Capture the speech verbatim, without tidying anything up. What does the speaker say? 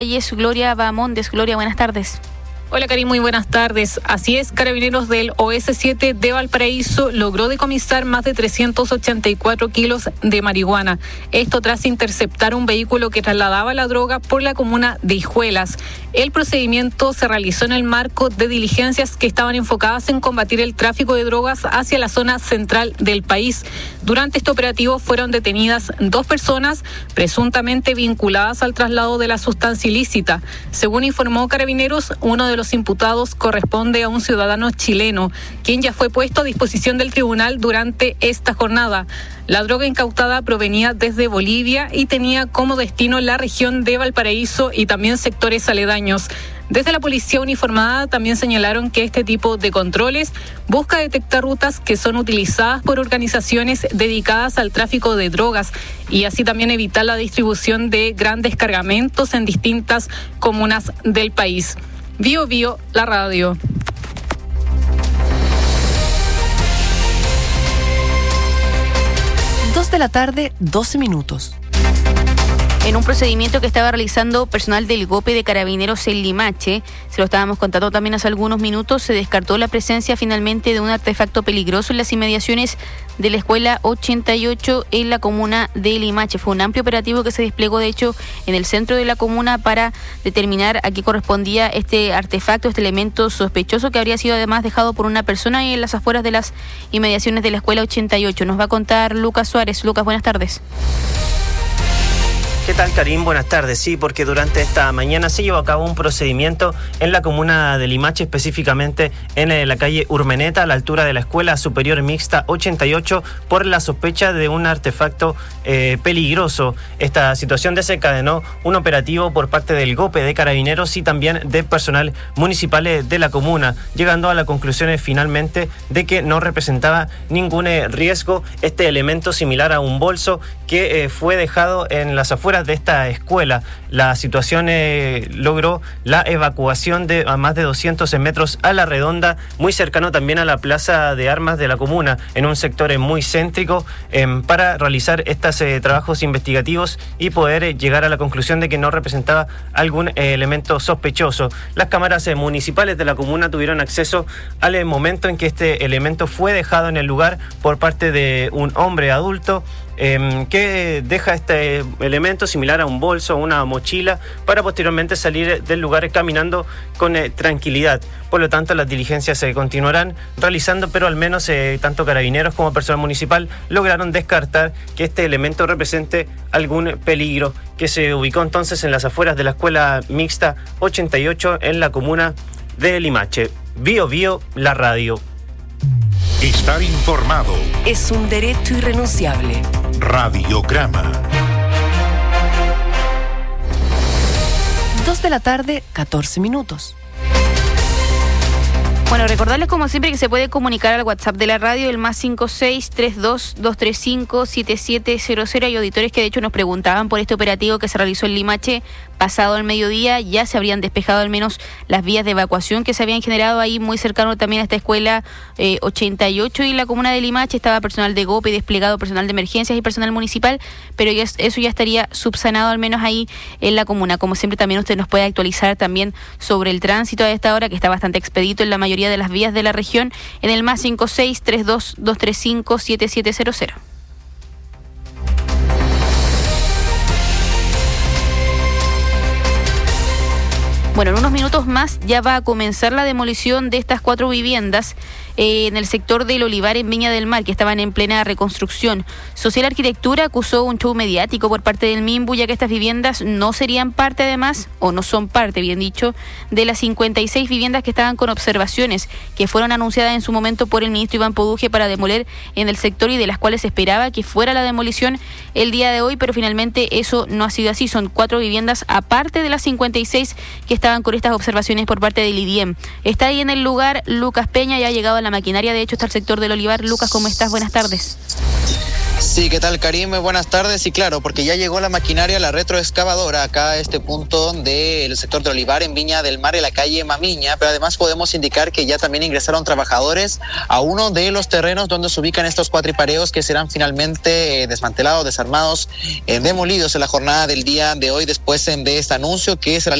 Ella es Gloria Bamondes. Gloria, buenas tardes. Hola, Karim, muy buenas tardes. Así es, Carabineros del O S siete de Valparaíso logró decomisar más de trescientos ochenta y cuatro kilos de marihuana. Esto tras interceptar un vehículo que trasladaba la droga por la comuna de Hijuelas. El procedimiento se realizó en el marco de diligencias que estaban enfocadas en combatir el tráfico de drogas hacia la zona central del país. Durante este operativo fueron detenidas dos personas presuntamente vinculadas al traslado de la sustancia ilícita. Según informó Carabineros, uno de los Los imputados corresponde a un ciudadano chileno, quien ya fue puesto a disposición del tribunal durante esta jornada. La droga incautada provenía desde Bolivia y tenía como destino la región de Valparaíso y también sectores aledaños. Desde la policía uniformada también señalaron que este tipo de controles busca detectar rutas que son utilizadas por organizaciones dedicadas al tráfico de drogas y así también evitar la distribución de grandes cargamentos en distintas comunas del país. Bio Bio, la radio. Dos de la tarde, doce minutos. En un procedimiento que estaba realizando personal del GOPE de Carabineros en Limache, se lo estábamos contando también hace algunos minutos, se descartó la presencia finalmente de un artefacto peligroso en las inmediaciones de la escuela ochenta y ocho en la comuna de Limache. Fue un amplio operativo que se desplegó, de hecho, en el centro de la comuna para determinar a qué correspondía este artefacto, este elemento sospechoso que habría sido además dejado por una persona en las afueras de las inmediaciones de la escuela ochenta y ocho. Nos va a contar Lucas Suárez. Lucas, buenas tardes. ¿Qué tal, Karim? Buenas tardes. Sí, porque durante esta mañana se llevó a cabo un procedimiento en la comuna de Limache, específicamente en la calle Urmeneta, a la altura de la Escuela Superior Mixta ochenta y ocho, por la sospecha de un artefacto eh, peligroso. Esta situación desencadenó un operativo por parte del GOPE de Carabineros y también de personal municipal de la comuna, llegando a la conclusión finalmente de que no representaba ningún eh, riesgo este elemento similar a un bolso que eh, fue dejado en las afueras de esta escuela. La situación eh, logró la evacuación de a más de doscientos metros a la redonda, muy cercano también a la plaza de armas de la comuna, en un sector eh, muy céntrico, eh, para realizar estos eh, trabajos investigativos y poder eh, llegar a la conclusión de que no representaba algún eh, elemento sospechoso. Las cámaras eh, municipales de la comuna tuvieron acceso al eh, momento en que este elemento fue dejado en el lugar por parte de un hombre adulto eh, que deja este elemento similar a un bolso o una mochila para posteriormente salir del lugar caminando con eh, tranquilidad. Por lo tanto, las diligencias se continuarán realizando, pero al menos eh, tanto Carabineros como personal municipal lograron descartar que este elemento represente algún peligro, que se ubicó entonces en las afueras de la Escuela Mixta ochenta y ocho en la comuna de Limache. Bio Bio, la radio. Estar informado Es un derecho irrenunciable. Radiograma. Dos de la tarde, catorce minutos. Bueno, recordarles como siempre que se puede comunicar al WhatsApp de la radio, el más cinco seis tres dos dos tres cinco siete siete cero cero. Hay auditores que de hecho nos preguntaban por este operativo que se realizó en Limache pasado el mediodía. Ya se habrían despejado al menos las vías de evacuación que se habían generado ahí muy cercano también a esta escuela eh, ochenta y ocho, y en la comuna de Limache estaba personal de GOPE desplegado, personal de emergencias y personal municipal, pero ya, eso ya estaría subsanado al menos ahí en la comuna. Como siempre también usted nos puede actualizar también sobre el tránsito a esta hora, que está bastante expedito en la mayoría de las vías de la región, en el más cinco seis tres dos dos tres cinco siete siete cero cero. Bueno, en unos minutos más ya va a comenzar la demolición de estas cuatro viviendas eh, en el sector del Olivar en Viña del Mar, que estaban en plena reconstrucción. Social Arquitectura acusó un show mediático por parte del MIMBU, ya que estas viviendas no serían parte además, o no son parte, bien dicho, de las cincuenta y seis viviendas que estaban con observaciones, que fueron anunciadas en su momento por el ministro Iván Poduje para demoler en el sector y de las cuales se esperaba que fuera la demolición el día de hoy, pero finalmente eso no ha sido así. Son cuatro viviendas aparte de las cincuenta y seis que estaban con estas observaciones por parte del I D I E M. Está ahí en el lugar Lucas Peña, ya ha llegado a la maquinaria, de hecho está el sector del Olivar. Lucas, ¿cómo estás? Buenas tardes. Sí, ¿qué tal, Karim? Buenas tardes. Y claro, porque ya llegó la maquinaria, la retroexcavadora, acá a este punto del sector de Olivar, en Viña del Mar, en la calle Mamiña, pero además podemos indicar que ya también ingresaron trabajadores a uno de los terrenos donde se ubican estos cuatripareos que serán finalmente eh, desmantelados, desarmados, eh, demolidos en la jornada del día de hoy, después eh, de este anuncio que será